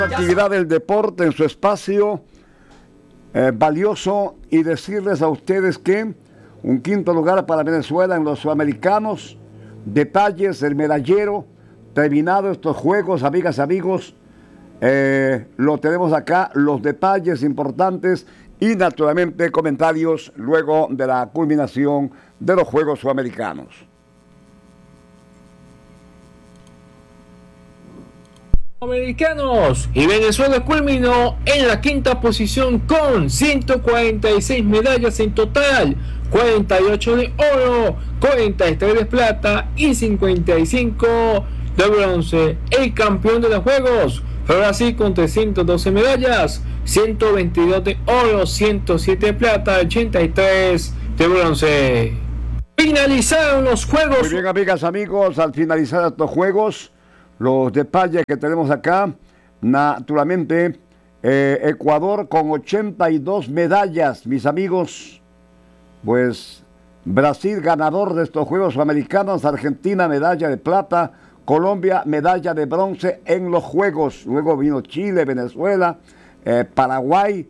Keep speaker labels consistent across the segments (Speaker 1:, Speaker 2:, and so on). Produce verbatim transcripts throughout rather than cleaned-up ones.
Speaker 1: Actividad del deporte en su espacio eh, valioso, y decirles a ustedes que un quinto lugar para Venezuela en los sudamericanos. Detalles del medallero terminado estos juegos, amigas y amigos, eh, lo tenemos acá, los detalles importantes y naturalmente comentarios luego de la culminación de los Juegos Sudamericanos.
Speaker 2: Americanos, y Venezuela culminó en la quinta posición con ciento cuarenta y seis medallas en total, cuarenta y ocho de oro, cuarenta y tres de plata y cincuenta y cinco de bronce. El campeón de los Juegos fue Brasil con trescientas doce medallas, ciento veintidós de oro, ciento siete de plata, ochenta y tres de bronce. Finalizaron los Juegos.
Speaker 1: Muy bien, amigas, amigos, al finalizar estos Juegos, los detalles que tenemos acá, naturalmente, eh, Ecuador con ochenta y dos medallas, mis amigos. Pues Brasil ganador de estos Juegos Sudamericanos, Argentina medalla de plata, Colombia medalla de bronce en los Juegos. Luego vino Chile, Venezuela, eh, Paraguay,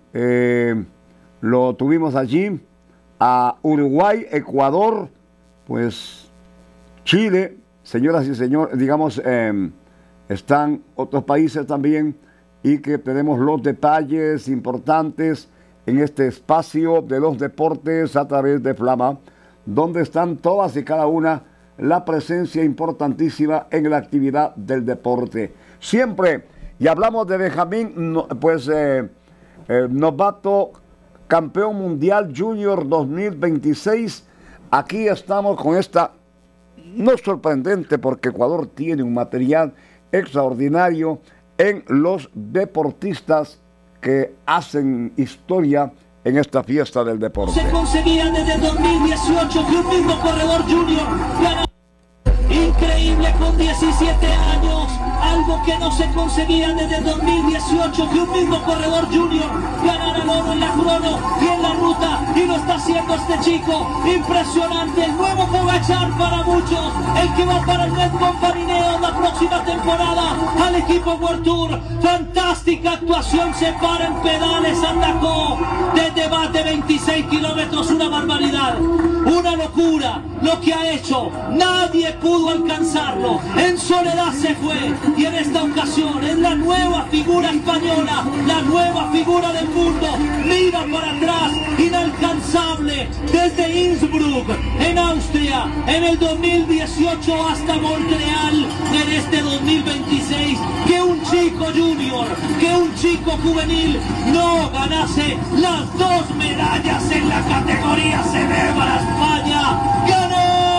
Speaker 1: eh, lo tuvimos allí, a Uruguay, Ecuador, pues Chile. Señoras y señores, digamos, eh, están otros países también, y que tenemos los detalles importantes en este espacio de los deportes a través de Flama, donde están todas y cada una, la presencia importantísima en la actividad del deporte. Siempre, y hablamos de Benjamín, pues eh, eh, novato, campeón mundial junior dos mil veintiséis, aquí estamos con esta. No es sorprendente, porque Ecuador tiene un material extraordinario en los deportistas que hacen historia en esta fiesta del deporte.
Speaker 3: Se conseguía desde dos mil dieciocho que un mismo corredor junior ganara. Increíble, con diecisiete años, algo que no se conseguía desde dos mil dieciocho, que un mismo corredor junior ganara el oro en la crono y en la ruta, y lo está haciendo este chico, impresionante, el nuevo Pogacar para muchos, el que va para el Netcom Parineo la próxima temporada al equipo World Tour. Fantástica actuación, se para en pedales, atacó desde más de veintiséis kilómetros, una barbaridad, una locura lo que ha hecho, nadie pudo alcanzarlo, en soledad se fue, y en esta ocasión es la nueva figura española, la nueva figura del mundo. Mira para atrás, inalcanzable, desde Innsbruck en Austria en el dos mil dieciocho hasta Montreal en este dos mil veintiséis, que un chico junior, que un chico juvenil no ganase las dos medallas en la categoría celebra España. ¡Ganó!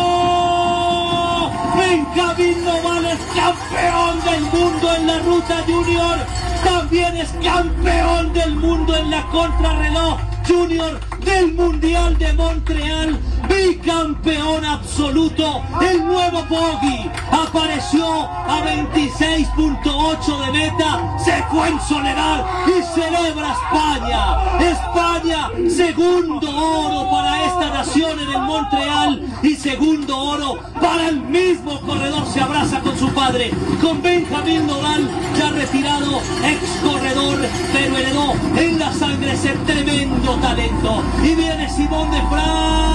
Speaker 3: Benjamín Noval es campeón del mundo en la ruta junior, también es campeón del mundo en la contrarreloj junior del Mundial de Montreal, bicampeón absoluto. El nuevo Poggi apareció a veintiséis punto ocho de meta, se fue en soledad y celebra España. España, segundo oro para esta nación en el Montreal, y segundo oro para el mismo corredor. Se abraza con su padre, con Benjamín Noval, ya retirado, ex corredor, pero heredó en la sangre ese tremendo talento. Y viene Simón de France,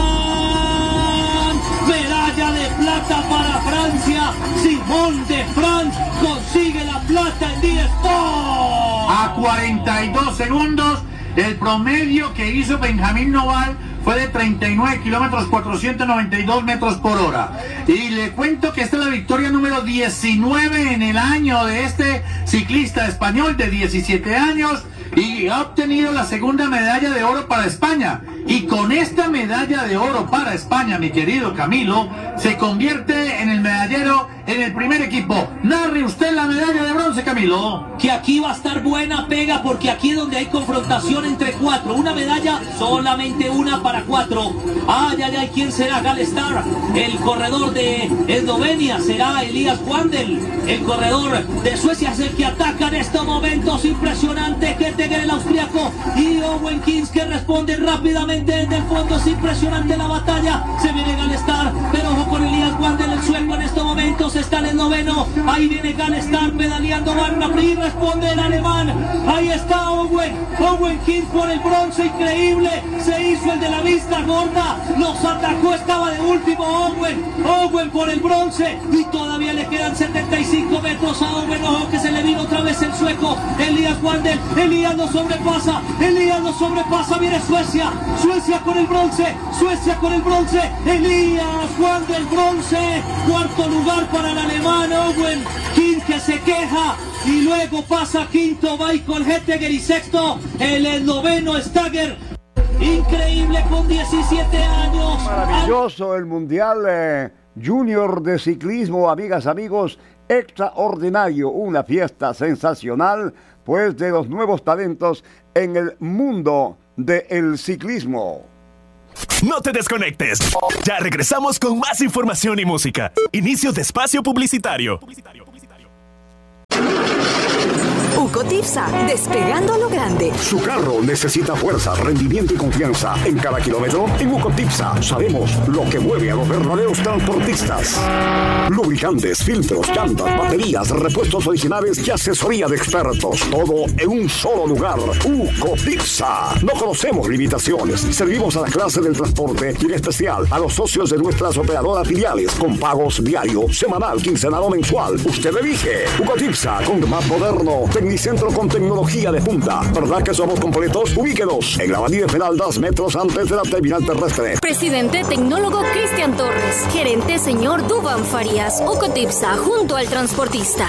Speaker 3: medalla de plata para Francia. Simón de France consigue la plata en diez
Speaker 4: a cuarenta y dos segundos. El promedio que hizo Benjamín Noval fue de treinta y nueve kilómetros cuatrocientos noventa y dos metros por hora. Y le cuento que esta es la victoria número diecinueve en el año de este ciclista español de diecisiete años, y ha obtenido la segunda medalla de oro para España. Y con esta medalla de oro para España, mi querido Camilo, se convierte en el medallero en el primer equipo. Narre usted la medalla de bronce, Camilo.
Speaker 3: Que aquí va a estar buena pega, porque aquí es donde hay confrontación entre cuatro. Una medalla, solamente una para cuatro. Ay, ay, ay, ¿quién será? Galestar, el corredor de Eslovenia, será Elias Wandel, el corredor de Suecia, es el que ataca en estos momentos. Impresionante, Ketteger, el austriaco, y Owen Kings, que responde rápidamente desde el fondo. Es impresionante la batalla, se viene Galestar, pero ojo con Elias Wander, el sueco en estos momentos está en el noveno. Ahí viene Galestar pedaleando, van a y responde el alemán. Ahí está Owen, Owen King por el bronce, increíble. Se hizo el de la vista gorda, los atacó, estaba de último Owen, Owen por el bronce y todavía le quedan setenta y cinco metros a Owen. Ojo que se le vino otra vez el sueco, Elias Wander, Elias lo sobrepasa, Elias lo sobrepasa, viene Suecia, Suecia con el bronce, Suecia con el bronce, Elias Wander bronce, cuarto lugar para el alemán Owen King que se queja. Y luego pasa quinto Michael Hetteger y sexto el, el noveno Stagger. Increíble con diecisiete años.
Speaker 1: Maravilloso el Mundial eh, Junior de Ciclismo, amigas, amigos. Extraordinario, una fiesta sensacional, pues de los nuevos talentos en el mundo del ciclismo.
Speaker 5: No te desconectes. Ya regresamos con más información y música. Inicio de espacio publicitario.
Speaker 6: Ucotipsa, despegando a lo grande.
Speaker 7: Su carro necesita fuerza, rendimiento y confianza. En cada kilómetro, en Ucotipsa, sabemos lo que mueve a los verdaderos transportistas. Lubricantes, filtros, llantas, baterías, repuestos originales y asesoría de expertos. Todo en un solo lugar. Ucotipsa. No conocemos limitaciones. Servimos a la clase del transporte y en especial a los socios de nuestras operadoras filiales con pagos diario, semanal, quincenal o mensual. Usted elige. Ucotipsa con más moderno. Tecnicentro con tecnología de punta. ¿Verdad que somos completos? Ubíquenos en la avenida Esmeraldas, metros antes de la terminal terrestre.
Speaker 8: Presidente tecnólogo Cristian Torres. Gerente señor Dubán Farías. Ucotipsa, junto al transportista.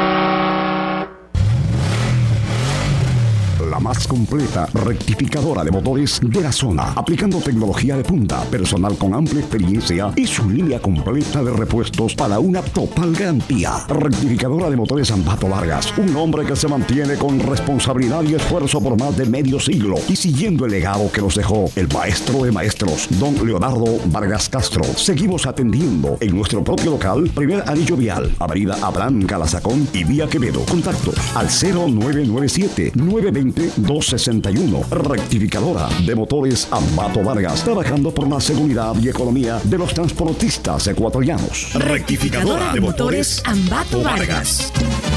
Speaker 7: La más completa rectificadora de motores de la zona, aplicando tecnología de punta, personal con amplia experiencia y su línea completa de repuestos para una total garantía. Rectificadora de motores Ambato Vargas, un hombre que se mantiene con responsabilidad y esfuerzo por más de medio siglo y siguiendo el legado que nos dejó el maestro de maestros, don Leonardo Vargas Castro. Seguimos atendiendo en nuestro propio local, primer anillo vial, avenida Abraham Calazacón y vía Quevedo. Contactos al cero nueve nueve siete, nueve dos cero, dos seis uno. Rectificadora de motores Ambato Vargas, trabajando por la seguridad y economía de los transportistas ecuatorianos.
Speaker 6: Rectificadora de motores Ambato Vargas.